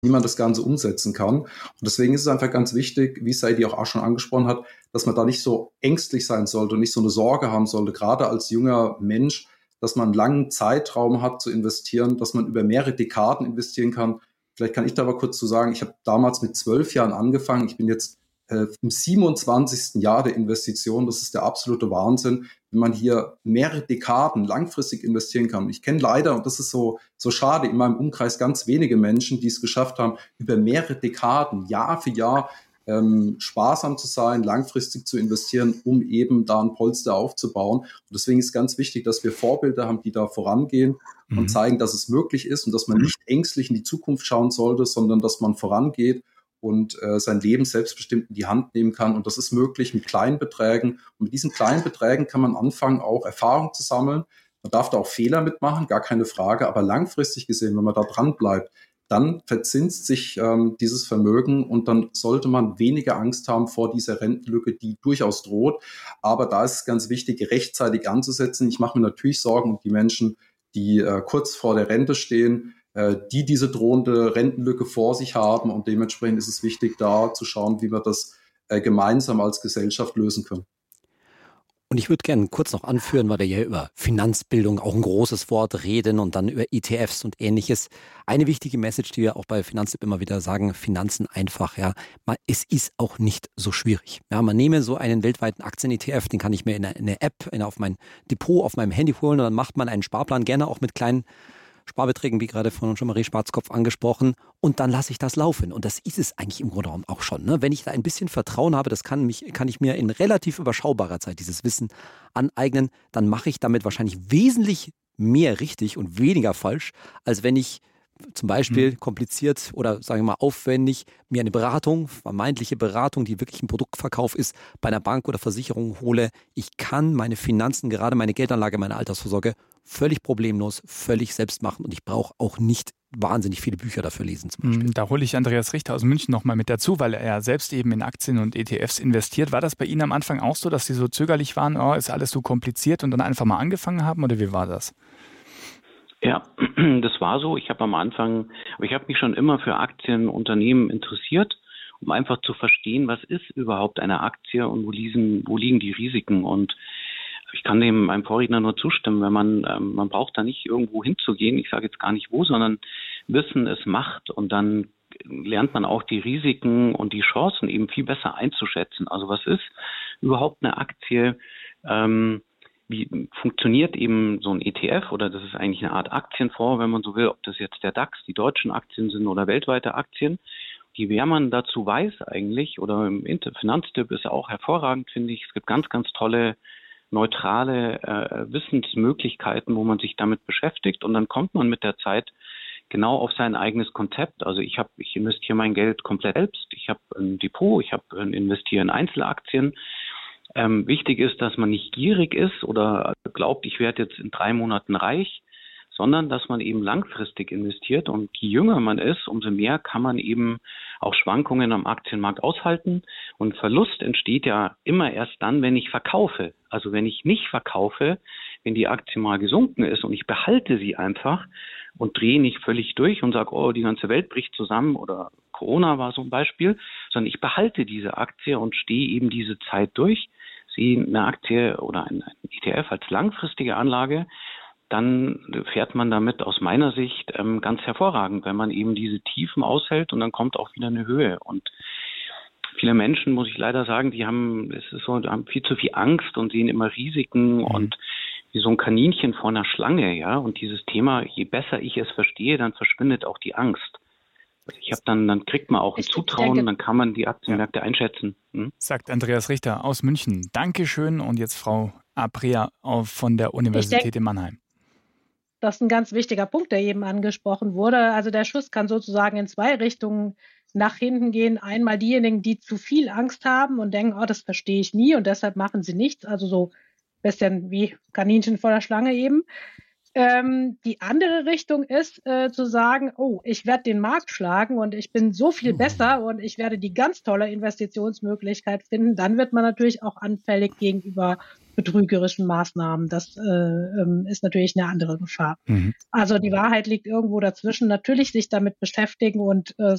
wie man das Ganze umsetzen kann. Und deswegen ist es einfach ganz wichtig, wie Saidi auch schon angesprochen hat, dass man da nicht so ängstlich sein sollte und nicht so eine Sorge haben sollte, gerade als junger Mensch, dass man einen langen Zeitraum hat zu investieren, dass man über mehrere Dekaden investieren kann. Vielleicht kann ich da aber kurz zu sagen, ich habe damals mit 12 Jahren angefangen. Ich bin jetzt im 27. Jahr der Investition. Das ist der absolute Wahnsinn, wenn man hier mehrere Dekaden langfristig investieren kann. Ich kenne leider, und das ist so schade, in meinem Umkreis ganz wenige Menschen, die es geschafft haben, über mehrere Dekaden, Jahr für Jahr, sparsam zu sein, langfristig zu investieren, um eben da ein Polster aufzubauen. Und deswegen ist ganz wichtig, dass wir Vorbilder haben, die da vorangehen und zeigen, dass es möglich ist und dass man nicht ängstlich in die Zukunft schauen sollte, sondern dass man vorangeht und sein Leben selbstbestimmt in die Hand nehmen kann. Und das ist möglich mit kleinen Beträgen. Und mit diesen kleinen Beträgen kann man anfangen, auch Erfahrung zu sammeln. Man darf da auch Fehler mitmachen, gar keine Frage. Aber langfristig gesehen, wenn man da dran bleibt, dann verzinst sich dieses Vermögen und dann sollte man weniger Angst haben vor dieser Rentenlücke, die durchaus droht. Aber da ist es ganz wichtig, rechtzeitig anzusetzen. Ich mache mir natürlich Sorgen um die Menschen, die kurz vor der Rente stehen, die diese drohende Rentenlücke vor sich haben. Und dementsprechend ist es wichtig, da zu schauen, wie wir das gemeinsam als Gesellschaft lösen können. Und ich würde gerne kurz noch anführen, weil wir hier über Finanzbildung, auch ein großes Wort, reden und dann über ETFs und Ähnliches. Eine wichtige Message, die wir auch bei Finanztipp immer wieder sagen, Finanzen einfach, ja. Es ist auch nicht so schwierig. Ja, man nehme so einen weltweiten Aktien-ETF, den kann ich mir in eine App, auf mein Depot, auf meinem Handy holen und dann macht man einen Sparplan, gerne auch mit kleinen Sparbeträgen, wie gerade von Jean-Marie Schwarzkopf angesprochen, und dann lasse ich das laufen. Und das ist es eigentlich im Grunde genommen auch schon. Ne? Wenn ich da ein bisschen Vertrauen habe, das kann ich mir in relativ überschaubarer Zeit dieses Wissen aneignen, dann mache ich damit wahrscheinlich wesentlich mehr richtig und weniger falsch, als wenn ich zum Beispiel kompliziert oder sagen wir mal aufwendig mir eine Beratung, vermeintliche Beratung, die wirklich ein Produktverkauf ist, bei einer Bank oder Versicherung hole. Ich kann meine Finanzen, gerade meine Geldanlage, meine Altersvorsorge völlig problemlos, völlig selbst machen und ich brauche auch nicht wahnsinnig viele Bücher dafür lesen zum Beispiel. Da hole ich Andreas Richter aus München nochmal mit dazu, weil er ja selbst eben in Aktien und ETFs investiert. War das bei Ihnen am Anfang auch so, dass Sie so zögerlich waren, ist alles so kompliziert und dann einfach mal angefangen haben oder wie war das? Ja, das war so. Ich habe mich schon immer für Aktienunternehmen interessiert, um einfach zu verstehen, was ist überhaupt eine Aktie und wo liegen die Risiken. Und ich kann meinem Vorredner nur zustimmen, wenn man braucht da nicht irgendwo hinzugehen, ich sage jetzt gar nicht wo, sondern Wissen ist Macht und dann lernt man auch die Risiken und die Chancen eben viel besser einzuschätzen. Also was ist überhaupt eine Aktie? Wie funktioniert eben so ein ETF oder das ist eigentlich eine Art Aktienfonds, wenn man so will, ob das jetzt der DAX, die deutschen Aktien sind oder weltweite Aktien. Je mehr man dazu weiß eigentlich, oder im Finanztipp ist auch hervorragend, finde ich. Es gibt ganz, ganz tolle, neutrale Wissensmöglichkeiten, wo man sich damit beschäftigt und dann kommt man mit der Zeit genau auf sein eigenes Konzept. Also ich investiere mein Geld komplett selbst, ich habe ein Depot, investiere in Einzelaktien. Wichtig ist, dass man nicht gierig ist oder glaubt, ich werde jetzt in 3 Monaten reich, sondern dass man eben langfristig investiert. Und je jünger man ist, umso mehr kann man eben auch Schwankungen am Aktienmarkt aushalten. Und Verlust entsteht ja immer erst dann, wenn ich verkaufe. Also wenn ich nicht verkaufe, wenn die Aktie mal gesunken ist und ich behalte sie einfach und drehe nicht völlig durch und sage, oh, die ganze Welt bricht zusammen oder Corona war so ein Beispiel, sondern ich behalte diese Aktie und stehe eben diese Zeit durch, sehe eine Aktie oder ein ETF als langfristige Anlage, dann fährt man damit aus meiner Sicht ganz hervorragend, wenn man eben diese Tiefen aushält und dann kommt auch wieder eine Höhe. Und viele Menschen, muss ich leider sagen, die haben viel zu viel Angst und sehen immer Risiken und wie so ein Kaninchen vor einer Schlange, ja. Und dieses Thema, je besser ich es verstehe, dann verschwindet auch die Angst. Dann kriegt man auch ein Zutrauen, dann kann man die Aktienmärkte einschätzen. Sagt Andreas Richter aus München. Dankeschön. Und jetzt Frau Aprea von der Universität in Mannheim. Das ist ein ganz wichtiger Punkt, der eben angesprochen wurde. Also der Schuss kann sozusagen in 2 Richtungen nach hinten gehen. Einmal diejenigen, die zu viel Angst haben und denken, oh, das verstehe ich nie und deshalb machen sie nichts. Also so ein bisschen wie Kaninchen vor der Schlange eben. Die andere Richtung ist zu sagen, oh, ich werde den Markt schlagen und ich bin so viel besser und ich werde die ganz tolle Investitionsmöglichkeit finden. Dann wird man natürlich auch anfällig gegenüber betrügerischen Maßnahmen. Das ist natürlich eine andere Gefahr. Also die Wahrheit liegt irgendwo dazwischen. Natürlich sich damit beschäftigen und